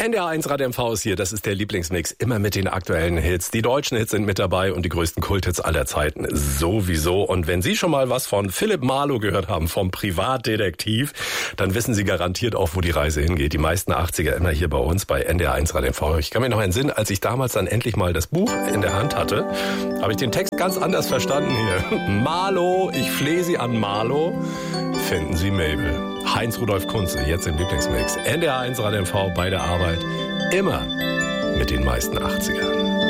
NDR1 Radio MV ist hier, das ist der Lieblingsmix, immer mit den aktuellen Hits. Die deutschen Hits sind mit dabei und die größten Kulthits aller Zeiten sowieso. Und wenn Sie schon mal was von Philipp Marlow gehört haben, vom Privatdetektiv, dann wissen Sie garantiert auch, wo die Reise hingeht. Die meisten 80er immer hier bei uns bei NDR1 Radio MV. Ich kann mir noch entsinnen, als ich damals dann endlich mal das Buch in der Hand hatte, habe ich den Text ganz anders verstanden hier. Marlow, ich flehe Sie an Marlow, finden Sie Mabel. Heinz-Rudolf Kunze, jetzt im Lieblingsmix. NDR1 Radio MV bei der Arbeit, immer mit den meisten 80ern.